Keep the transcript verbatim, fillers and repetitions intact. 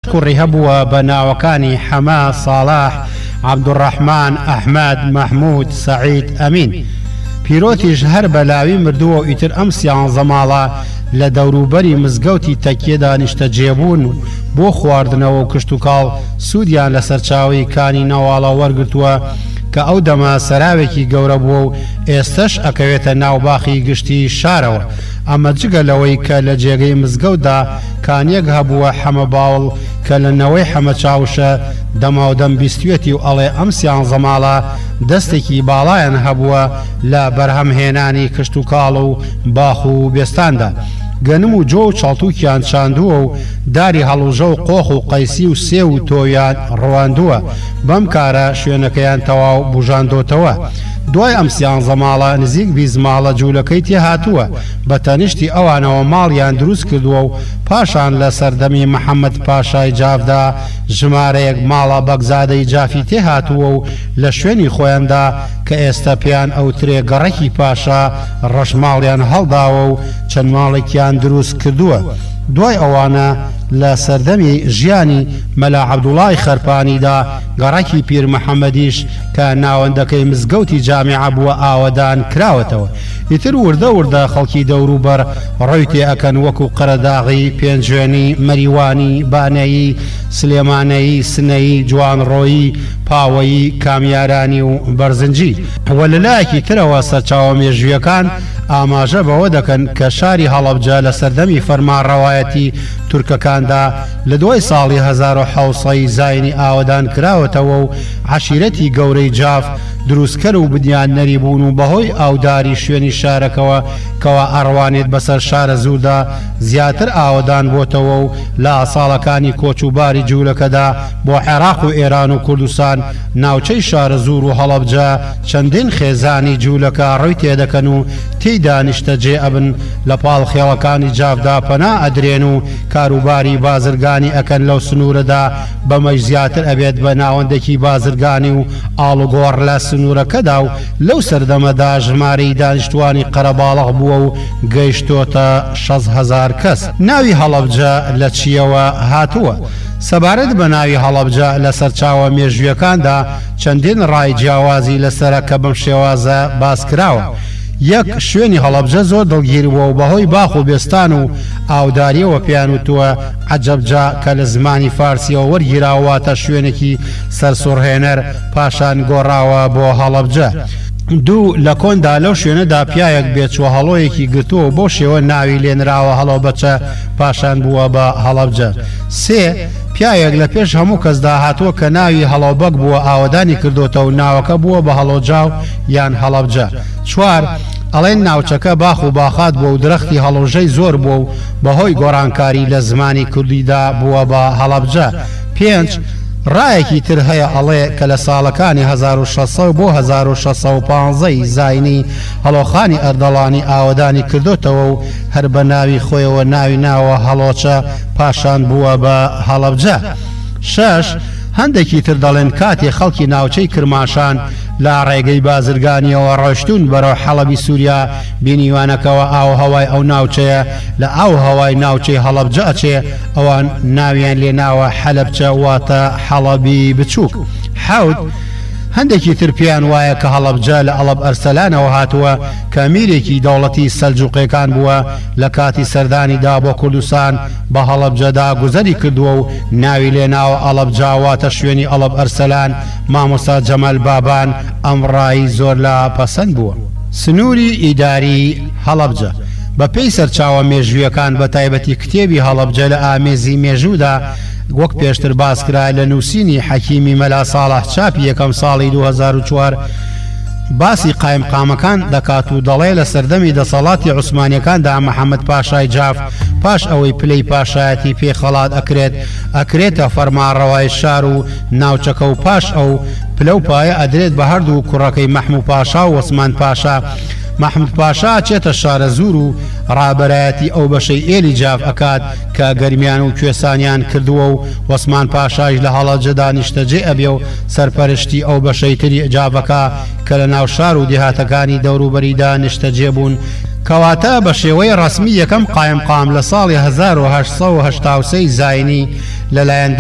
کوڕی هەبووە بە ناوەکانی حەما، ساڵاح، عەبدوڕەحمان، ئەحمەد، مەحموود، سەعید، ئەمین. پیرۆتیش هەر بەلاوی مردووە و ئیتر ئەم سیانزە ماڵە لە دەوروبەری مزگەوتی تەکیەدا نیشتەجێبوون و بۆ خواردنەوە و کشت و کاڵ سوودیان لە سەرچاوی کانی نەواڵە وەرگرتووە کە ئەو دەما سەراوێکی گەورە بووە و ئێستش ئەکەوێتە ناوباخی گشتی شارەوە. ئەمە جگە لەوەی کە لە جێگەی مزگەوتدا کانیەک هەبووە حەمە باوڵ کە لە نەوەی حەمە چاوشە دەماودەم بیستوێتی و ئەڵێ ئەم سیانزە ماڵە دەستێکی باڵایان هەبووە لە بەرهەمهێنانی کشت و کاڵ و باخ و بێستاندا. گەنم و جۆ و چاڵتووکیان چاندووە و داری هەڵوژە و قۆخ و قەیسی و سێ و تۆیان ڕواندووە. بەم کارە شوێنەکەیان تەواو بژاندۆتەوە. دوای ئەم سیانزە ماڵە نزیک بیست ماڵە جوولەکەی تێ هاتووە. بە تەنیشتی ئەوانەوە ماڵیان دروست کردووە و پاشان لە سەردەمی محەممەد پاشای جافدا ژمارەیەک ماڵە بەگزادەی جافی تێ هاتووە و لە شوێنی خۆیاندا کە ئێستا پێیان ئەوترێ گەڕەکی پاشا ڕەشماڵیان هەڵداوە و چەند ماڵێکیان دروست کردووە. دوای ئەوانە لە سەردەمی ژیانی مەلا عەبدوڵای خەرپانیدا گەڕەکی پیر محەممەدیش کە ناوەندەکەی مزگەوتی جامعە بووە ئاوەدان کراوەتەوە. ئیتر وردە وردە خەڵکی دەوروبەر ڕۆی تێ ئەکەن وەکو قەرەداغی، پێنجوێنی، مەریوانی، بانەیی، سلێمانەیی، سنەیی، جوانڕۆیی، پاوەیی، کامیارانی و بەرزنجی. وە لەلایەکی ترەوە سەرچاوە مێژویەکان ئاماژە بەوە دەکەن کە شاری هەڵەبجە لە سەردەمی فەرمانڕەوایەتی تورکەکاندا لە دوای ساڵی هەزار و حەوت سەد زاینی ئاوەدان کراوەتەوە و عەشیرەتی گەورەی جاف دروستکەر و بنیاننەری بوون و بەهۆی ئاوداری شوێنی شارەکەوە کەوا ئەڕوانێت بەسەر شارە زوودا زیاتر ئاوەدان بۆتەوە و لە ئاساڵەکانی کۆچوباری جوولەکەدا بۆ عێراق و ئێران و کوردستان ناوچەی شارە زوور و هەڵەبجە چەندین خێزانی جوولەکە ڕووی تێدەکەن و تێیدا نیشتەجێ ئەبن لە پاڵ خێڵەکانی جافدا پەنا ئەدرێن و کاروباری بازرگانی ئەکەن لەو سنوورەدا بەمەش زیاتر ئەبێت بە ناوەندێکی بازرگانی و ئاڵوگۆڕ لە سنوورەکەدا و لەو سەردەمەدا ژمارەی دانیشتوانی قەرەباڵغ بووە و گەیشتۆتە شەش هەزار کەس. ناوی هەڵەبجە لە چیەوە هاتووە؟ سەبارەت بە ناوی هەڵەبجە لە سەرچاوە مێژویەکاندا چەندین ڕای جیاوازی لەسەرە کە بەم شێوازە باس کراوە. یەک شوێنی هەڵەبجە زۆر دڵگیربووە و بەهۆی باخ و بێستان و ئاوداریەوە پێیان وتووە عەجەبجا کە لە زمانی فارسیەوە وەرگیراواتە شوێنێکی سەرسوڕهێنەر پاشان گۆڕاوە بۆ هەڵەبجە. دوو لە کۆندا لەو شوێنەدا پیاەک بێچوە هەڵۆیەکی گرتووە بۆ شێوە ناوی لێنراوە هەڵەبەچە پاشان بووە بە هەڵەبجە. سێ پیاەک لە پێش هەموو کەسدا هاتووە کە ناوی هەڵەبەک بووە ئاوەدانی کردوتە و ناوەکە بووە بە هەڵۆجاو یان هەڵەبجە. چوار ئەڵێن ناوچەکە باخ و باخات بووە و درەختی هەڵۆژەی زۆر بووە و بەهۆی گۆڕانکاری لە زمانی کوردیدا بووە بە هەڵەبجە. پێنج ڕایەکی تر هەیە ئەڵێ کە لە ساڵەکانی هەزار و شەش سەد بۆ هەزار و شەش سەد و پانزە زاینی هەڵۆخانی ئەردەڵانی ئاوەدانی کردوتەوە و هەر بە ناوی خۆیەوە ناوی ناوە هەڵۆچە پاشان بووە بە هەڵەبجە. شەش هەندێکی تر دەڵێن کاتێ خەڵکی ناوچەی کرماشان لە ڕێگەی بازرگانیەوە ڕۆشتون بەرەو حەڵەبی سووریا بینیوانەکەەوە ئاو هەوای ئەو ناوچەیە لە ئاو هەوای ناوچەی هەڵەبجە ئەچێ ئەوان ناویان لێ ناوە حەلەبچە واتە حەڵەبی بچووک. حەوت هەندێکی تر پێیان وایە کە هەڵەبجە لە ئەڵەب ئەرسەلانەوە هاتووە کە میرێکی دەوڵەتی سەلجوقیەکان بووە لە کاتی سەردانیدا بۆ کوردستان بە هەڵەبجەدا گوزەری کردووە و ناوی لێ ناوە ئەڵەبجا واتە شوێنی ئەڵەب ئەرسەلان. مامۆستا جەمەل بابان ئەم ڕایی زۆر لا پەسەند بووە. سنووری ئیداری هەڵەبجە بە پێی سەرچاوە مێژویەکان بە تایبەتی کتێبی هەڵەبجە لە ئامێزی مێژوودا وەک پێشتر باسکرا لە نووسینی حەکیمی مەلا ساڵح چاپی یەکەم ساڵی دوو هەزار و چوار باسی قایمقامەکان دەکات و دەڵێ لە سەردەمی دەسەڵاتی عوسمانیەکاندا محەممەد پاشای جاف پاش ئەوەی پلەی پاشایەتی پێ خەڵات ئەکرێت ئەکرێتە فەرمانڕەوای شار و ناوچەکە و پاش ئەو پلە و پایە ئەدرێت بە هەردوو کوڕەکەی مەحموود پاشا و وەسمان پاشا. محمود پاشا چێتە شارە زوور و ڕابەرایەتی ئەو بەشەی ئێلی جاف ئەکات کە گەرمیان و کوێسانیان کردووە و وەسمان پاشایش لە هەڵەبجەدا نیشتەجێ ئەبێ و سەرپەرشتی ئەو بەشەی تری جافەکە کە لە ناو شار و دێهاتەکانی دەوروبەریدا نیشتەجێ بوون. کەواتە بە شێوەی ڕەسمی یەکەم قایمقام لە ساڵی هەزار و هەشت سەد و هەشتا و سێ زاینی لەلایەن